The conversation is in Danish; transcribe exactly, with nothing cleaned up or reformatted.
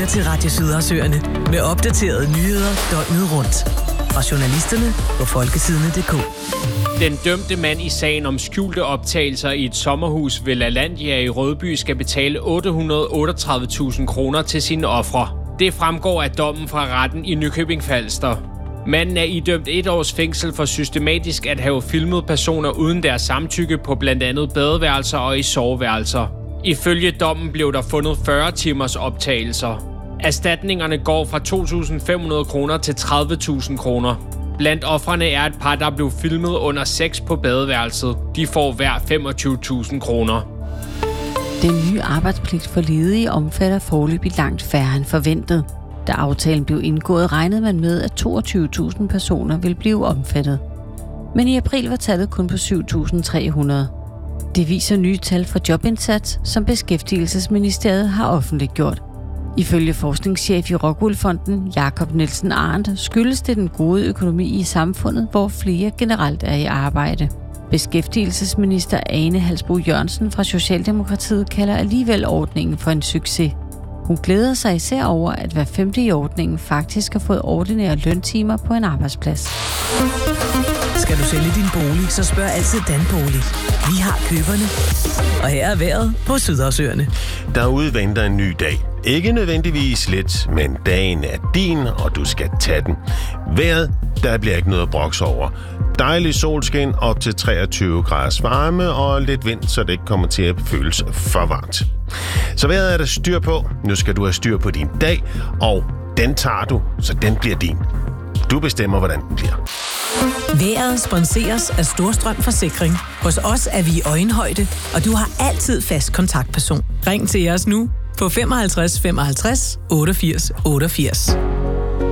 lytter til Radio Sydersøerne med opdaterede nyheder døgnet rundt. Fra journalisterne på folkesidene punktum d k. Den dømte mand i sagen om skjulte optagelser i et sommerhus ved LaLandia i Rødby skal betale otte hundrede og otteogtredive tusind kroner til sine ofre. Det fremgår af dommen fra retten i Nykøbing Falster. Manden er idømt et års fængsel for systematisk at have filmet personer uden deres samtykke på blandt andet badeværelser og i soveværelser. Ifølge dommen blev der fundet fyrre timers optagelser. Erstatningerne går fra to tusind fem hundrede kroner til tredive tusind kroner. Blandt ofrene er et par, der blev filmet under sex på badeværelset. De får hver femogtyve tusind kroner. Den nye arbejdspligt for ledige omfatter foreløbig langt færre end forventet. Da aftalen blev indgået, regnede man med, at toogtyve tusind personer ville blive omfattet. Men i april var tallet kun på syv tusind tre hundrede. Det viser nye tal for jobindsats, som Beskæftigelsesministeriet har offentliggjort. Ifølge forskningschef i Rockwool Fonden, Jakob Nielsen Arndt, skyldes det den gode økonomi i samfundet, hvor flere generelt er i arbejde. Beskæftigelsesminister Ane Halsboe Jørgensen fra Socialdemokratiet kalder alligevel ordningen for en succes. Hun glæder sig især over, at hver femte i ordningen faktisk har fået ordinære løntimer på en arbejdsplads. Skal du sælge din bolig, så spørg altid Danbolig. Vi har køberne. Og her er vejret på Sydersøerne. Derude venter en ny dag. Ikke nødvendigvis let, men dagen er din, og du skal tage den. Vejret, der bliver ikke noget at brokse over. Dejlig solskin op til treogtyve graders varme og lidt vind, så det ikke kommer til at føles for varmt. Så vejret er der styr på. Nu skal du have styr på din dag, og den tager du, så den bliver din. Du bestemmer, hvordan den bliver. Vejret sponseres af Storstrøm Forsikring. Hos os er vi i øjenhøjde, og du har altid fast kontaktperson. Ring til os nu på femoghalvtreds femoghalvtreds otteogfirs otteogfirs.